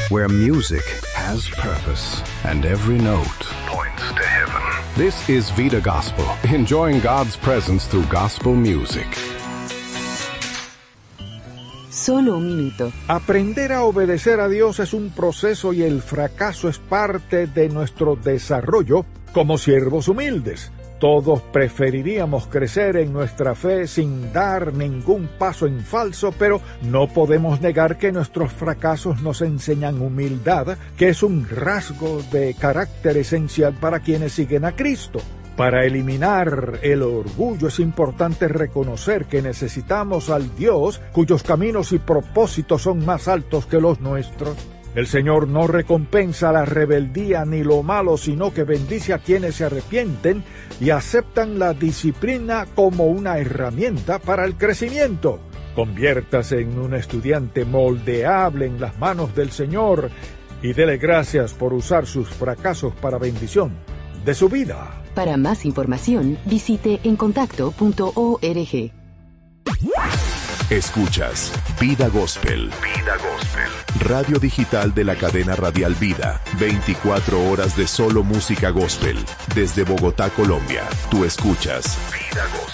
where music has purpose and every note points to heaven. This is Vida Gospel, enjoying God's presence through gospel music. Solo un minuto. Aprender a obedecer a Dios es un proceso y el fracaso es parte de nuestro desarrollo como siervos humildes. Todos preferiríamos crecer en nuestra fe sin dar ningún paso en falso, pero no podemos negar que nuestros fracasos nos enseñan humildad, que es un rasgo de carácter esencial para quienes siguen a Cristo. Para eliminar el orgullo es importante reconocer que necesitamos al Dios cuyos caminos y propósitos son más altos que los nuestros. El Señor no recompensa la rebeldía ni lo malo, sino que bendice a quienes se arrepienten y aceptan la disciplina como una herramienta para el crecimiento. Conviértase en un estudiante moldeable en las manos del Señor y dele gracias por usar sus fracasos para bendición de su vida. Para más información, visite encontacto.org. Escuchas Vida Gospel. Vida Gospel. Radio digital de la cadena radial Vida. 24 horas de solo música gospel. Desde Bogotá, Colombia. Tú escuchas Vida Gospel.